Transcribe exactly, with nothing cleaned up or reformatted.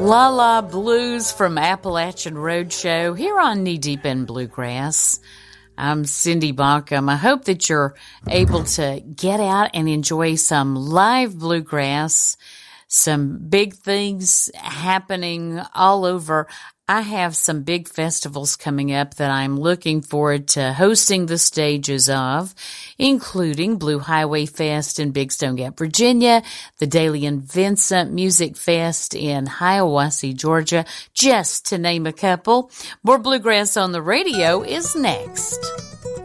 La La Blues from Appalachian Roadshow here on Knee Deep in Bluegrass. I'm Cindy Baucom. I hope that you're able to get out and enjoy some live bluegrass, some big things happening all over. I have some big festivals coming up that I'm looking forward to hosting the stages of, including Blue Highway Fest in Big Stone Gap, Virginia, the Daly and Vincent Music Fest in Hiawassee, Georgia, just to name a couple. More Bluegrass on the Radio is next.